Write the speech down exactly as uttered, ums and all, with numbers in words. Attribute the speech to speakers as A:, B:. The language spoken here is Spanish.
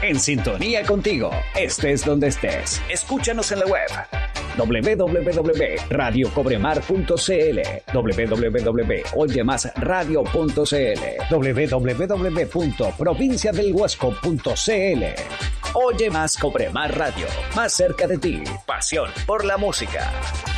A: En sintonía contigo, estés donde estés. Escúchanos en la web doble u doble u doble u punto radio cobremar punto c l, doble u doble u doble u punto oye más radio punto c l, doble u doble u doble u punto provincia del huasco punto c l. Oye más Cobremar Radio, más cerca de ti. Pasión por la música.